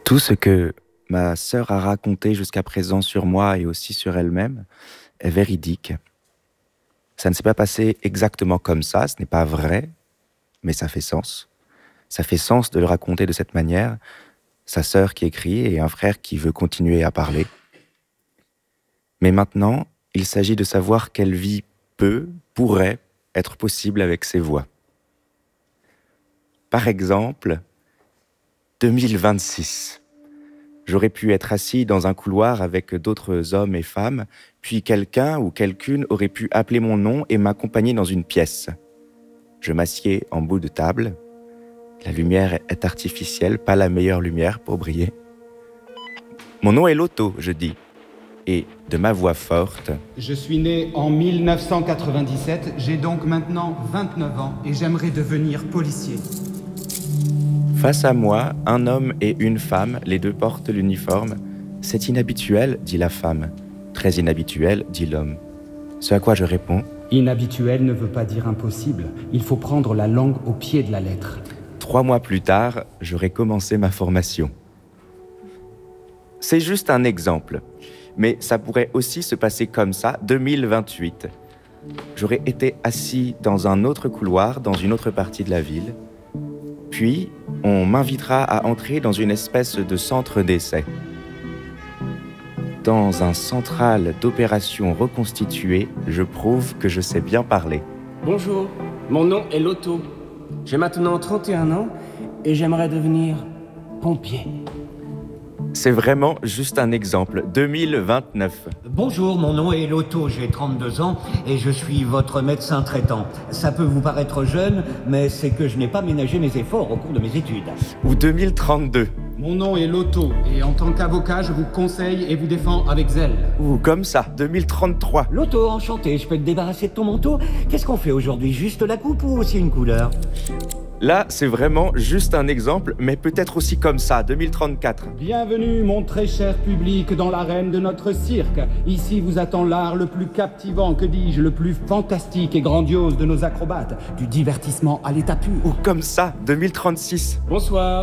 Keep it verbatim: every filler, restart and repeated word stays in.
Tout ce que ma sœur a raconté jusqu'à présent sur moi et aussi sur elle-même est véridique. Ça ne s'est pas passé exactement comme ça, ce n'est pas vrai, mais ça fait sens. Ça fait sens de le raconter de cette manière, sa sœur qui écrit et un frère qui veut continuer à parler. Mais maintenant, il s'agit de savoir quelle vie peut, pourrait être possible avec ces voix. Par exemple, deux mille vingt-six. J'aurais pu être assis dans un couloir avec d'autres hommes et femmes, puis quelqu'un ou quelqu'une aurait pu appeler mon nom et m'accompagner dans une pièce. Je m'assieds en bout de table. La lumière est artificielle, pas la meilleure lumière pour briller. Mon nom est Loto, je dis. Et de ma voix forte... Je suis né en mille neuf cent quatre-vingt-dix-sept, j'ai donc maintenant vingt-neuf ans et j'aimerais devenir policier. Face à moi, un homme et une femme, les deux portent l'uniforme. C'est inhabituel, dit la femme. Très inhabituel, dit l'homme. Ce à quoi je réponds... Inhabituel ne veut pas dire impossible. Il faut prendre la langue au pied de la lettre. Trois mois plus tard, j'aurais commencé ma formation. C'est juste un exemple. Mais ça pourrait aussi se passer comme ça, deux mille vingt-huit. J'aurais été assis dans un autre couloir, dans une autre partie de la ville. Puis, on m'invitera à entrer dans une espèce de centre d'essai. Dans un central d'opérations reconstitué, je prouve que je sais bien parler. Bonjour, mon nom est Loto. J'ai maintenant trente et un ans et j'aimerais devenir pompier. C'est vraiment juste un exemple. deux mille vingt-neuf. Bonjour, mon nom est Loto, j'ai trente-deux ans et je suis votre médecin traitant. Ça peut vous paraître jeune, mais c'est que je n'ai pas ménagé mes efforts au cours de mes études. Ou deux mille trente-deux. Mon nom est Loto et en tant qu'avocat, je vous conseille et vous défends avec zèle. Ou comme ça, deux mille trente-trois. Loto, enchanté, je peux te débarrasser de ton manteau? Qu'est-ce qu'on fait aujourd'hui? Juste la coupe ou aussi une couleur? Là, c'est vraiment juste un exemple, mais peut-être aussi comme ça, deux mille trente-quatre. Bienvenue, mon très cher public, dans l'arène de notre cirque. Ici vous attend l'art le plus captivant, que dis-je, le plus fantastique et grandiose de nos acrobates. Du divertissement à l'état pur. Ou comme ça, deux mille trente-six. Bonsoir.